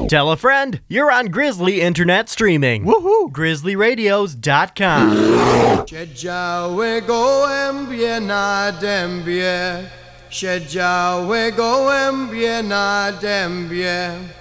Tell a friend, you're on Grizzly Internet Streaming. Woohoo! GrizzlyRadios.com. Shejawe go embie na dembie. Shejawe go embie na dembie.